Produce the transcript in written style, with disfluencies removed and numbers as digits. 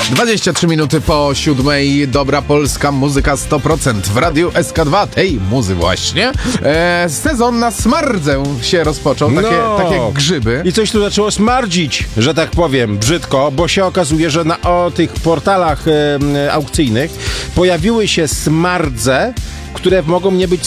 23 minuty po 7:00. Dobra polska muzyka 100% w Radiu SK2. Tej muzy właśnie. Sezon na smardzę się rozpoczął. Takie grzyby. I coś tu zaczęło smardzić, że tak powiem, brzydko, bo się okazuje, że na tych portalach aukcyjnych pojawiły się smardze, które mogą nie być